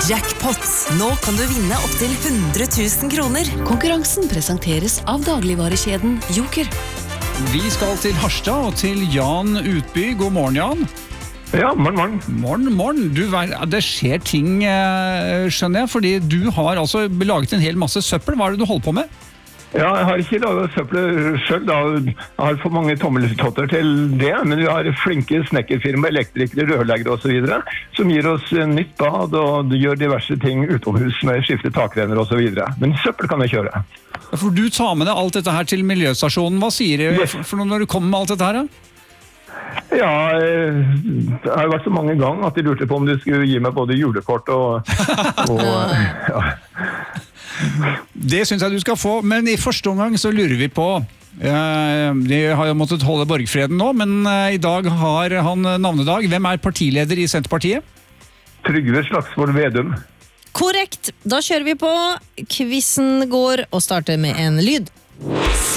Jackpot. Nå kan du vinne opp til 100 000 kroner. Konkurransen presenteres av dagligvarekjeden Joker. Vi skal til Harstad og til Jan Utby. God morgen, Jan. Ja, morgen. Morgen. Det skjer ting, skjønner jeg, fordi du har altså laget en hel masse søppel. Hva er det du holder på med? Ja, jeg har ikke laget søppel selv, da. Jeg har for mange tommeltotter til det, men vi har flinke snekkerfirma, elektrikere, rørleggere og så videre, som gir oss nytt bad og gjør diverse ting utomhus med skifte takrenner og så videre. Men søppel kan jeg kjøre. For du tar med deg alt dette her til miljøstasjonen. Hva sier du for noe når du kommer med alt dette her, da? Ja, det har vært så mange ganger at de lurte på om de skulle gi meg både julekort og ja. Det synes jeg du skal få, men i første omgang så lurer vi på de har jo måttet holde borgfreden nå, men i dag har han navnedag. Hvem er partileder i Senterpartiet? Trygve Slagsvold Vedum. Korrekt, da kjører vi på. Quizen går og starter med en lyd.